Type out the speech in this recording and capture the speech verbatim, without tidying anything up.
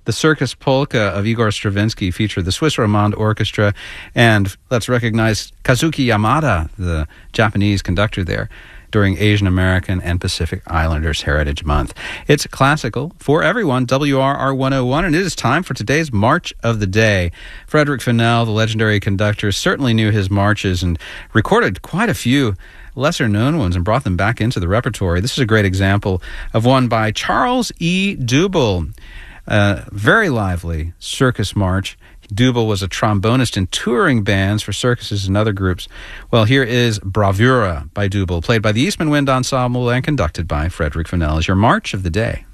The Circus Polka of Igor Stravinsky featured the Swiss Romande Orchestra, and let's recognize Kazuki Yamada, the Japanese conductor there, during Asian American and Pacific Islanders Heritage Month. It's classical for everyone, W R R one oh one, and it is time for today's March of the Day. Frederick Fennell, the legendary conductor, certainly knew his marches and recorded quite a few lesser-known ones and brought them back into the repertory. This is a great example of one by Charles E. Dubel. A very lively circus march. Dubel was a trombonist in touring bands for circuses and other groups. Well, here is Bravura by Dubel, played by the Eastman Wind Ensemble and conducted by Frederick Fennell, as your March of the Day.